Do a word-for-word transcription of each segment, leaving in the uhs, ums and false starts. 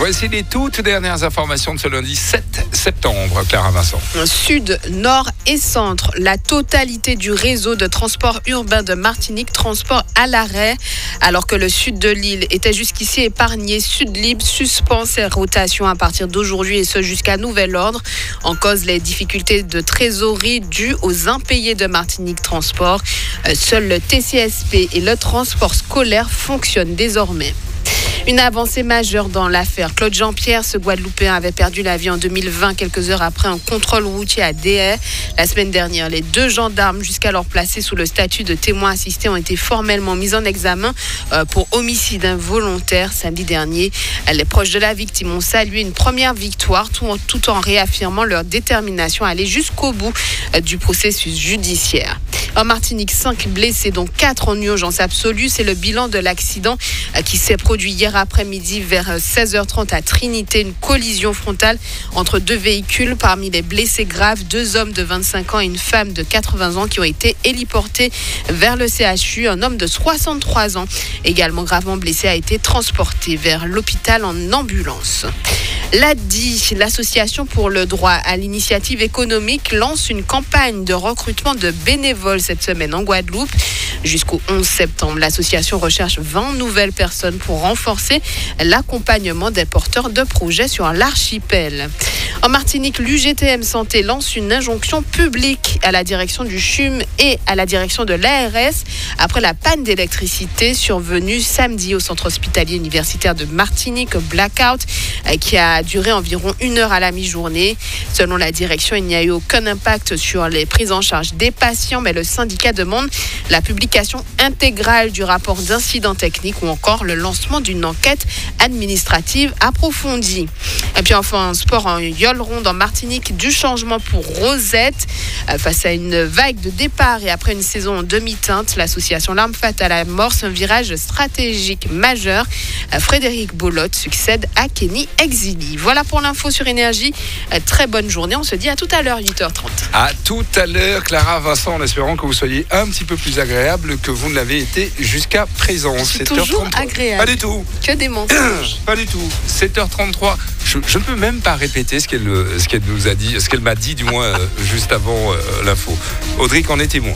Voici les toutes dernières informations de ce lundi sept septembre. Clara Vincent. Sud, nord et centre, la totalité du réseau de transport urbain de Martinique transport à l'arrêt. Alors que le sud de l'île était jusqu'ici épargné, Sud Libre suspend ses rotations à partir d'aujourd'hui et ce jusqu'à nouvel ordre. En cause, les difficultés de trésorerie dues aux impayés de Martinique Transport. Seul le T C S P et le transport scolaire fonctionnent désormais. Une avancée majeure dans l'affaire. Claude Jean-Pierre, ce Guadeloupéen, avait perdu la vie en deux mille vingt, quelques heures après un contrôle routier à Déhay. La semaine dernière, les deux gendarmes, jusqu'alors placés sous le statut de témoins assistés, ont été formellement mis en examen pour homicide involontaire samedi dernier. Les proches de la victime ont salué une première victoire tout en, tout en réaffirmant leur détermination à aller jusqu'au bout du processus judiciaire. En Martinique, cinq blessés, dont quatre en urgence absolue. C'est le bilan de l'accident qui s'est produit hier après-midi vers seize heures trente à Trinité. Une collision frontale entre deux véhicules. Parmi les blessés graves, deux hommes de vingt-cinq ans et une femme de quatre-vingts ans qui ont été héliportés vers le C H U. Un homme de soixante-trois ans, également gravement blessé, a été transporté vers l'hôpital en ambulance. L'A D I, l'association pour le droit à l'initiative économique, lance une campagne de recrutement de bénévoles cette semaine en Guadeloupe. Jusqu'au onze septembre, l'association recherche vingt nouvelles personnes pour renforcer l'accompagnement des porteurs de projets sur l'archipel. En Martinique, l'U G T M Santé lance une injonction publique à la direction du C H U M et à la direction de l'A R S après la panne d'électricité survenue samedi au centre hospitalier universitaire de Martinique, blackout, qui a duré environ une heure à la mi-journée. Selon la direction, il n'y a eu aucun impact sur les prises en charge des patients, mais le syndicat demande la publication intégrale du rapport d'incident technique ou encore le lancement d'une enquête administrative approfondie. Et puis enfin, en sport, en Yolleronde en Martinique, du changement pour Rosette. Face à une vague de départ et après une saison en demi-teinte, l'association L'Arme Fatale amorce un virage stratégique majeur. Frédéric Bolotte succède à Kenny Exili. Voilà pour l'info sur Énergie. Très bonne journée. On se dit à tout à l'heure, huit heures trente. À tout à l'heure, Clara Vincent, en espérant que vous soyez un petit peu plus agréable que vous ne l'avez été jusqu'à présent. C'est toujours agréable. Pas du tout. Que des mensonges. Pas du tout. sept heures trente-trois. Je, je ne peux même pas répéter ce qu'elle, ce qu'elle nous a dit, ce qu'elle m'a dit du moins euh, juste avant euh, l'info. Audrey, qu'en est témoin?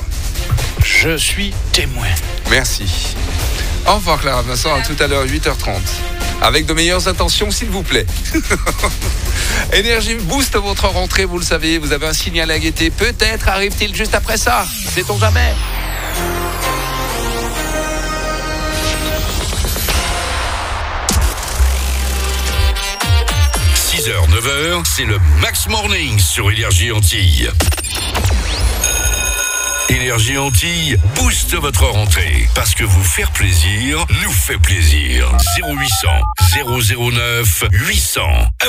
Je suis témoin. Merci. Au revoir Clara Vincent, à tout à l'heure, huit heures trente. Avec de meilleures intentions, s'il vous plaît. Énergie booste votre rentrée, vous le savez, vous avez un signal à guetter. Peut-être arrive-t-il juste après ça, sait-on jamais. six heures neuf heures, c'est le Max Morning sur Énergie Antilles. Énergie Antilles booste votre rentrée parce que vous faire plaisir nous fait plaisir. zéro huit cents, zéro zéro neuf, huit cents